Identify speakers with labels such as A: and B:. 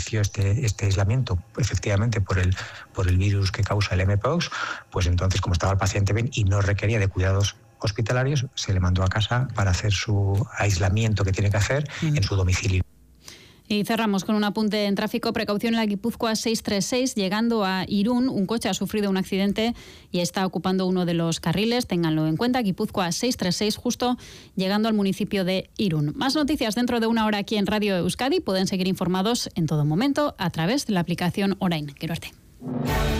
A: existió este aislamiento, efectivamente por el virus que causa el mpox, pues entonces, como estaba el paciente bien y no requería de cuidados hospitalarios, se le mandó a casa para hacer su aislamiento que tiene que hacer en su domicilio.
B: Y cerramos con un apunte en tráfico. Precaución en la Guipúzcoa 636, llegando a Irún. Un coche ha sufrido un accidente y está ocupando uno de los carriles. Ténganlo en cuenta. Guipúzcoa 636, justo llegando al municipio de Irún. Más noticias dentro de una hora aquí en Radio Euskadi. Pueden seguir informados en todo momento a través de la aplicación Orain. Quiero verte.